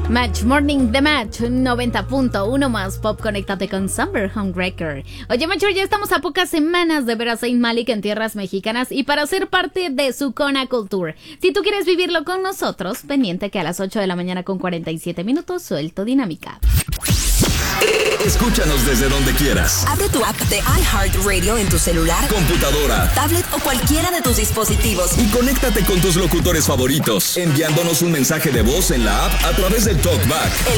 Match Morning The Match 90.1 más pop. Conéctate con Summer Homewrecker. Oye, Macho, ya estamos a pocas semanas de ver a Saint Malik en tierras mexicanas y para ser parte de su Kona Culture. Si tú quieres vivirlo con nosotros, pendiente que a las 8 de la mañana con 47 minutos suelto dinámica. Escúchanos desde donde quieras. Abre tu app de iHeartRadio en tu celular, computadora, tablet o cualquiera de tus dispositivos. Y conéctate con tus locutores favoritos, enviándonos un mensaje de voz en la app a través del TalkBack. El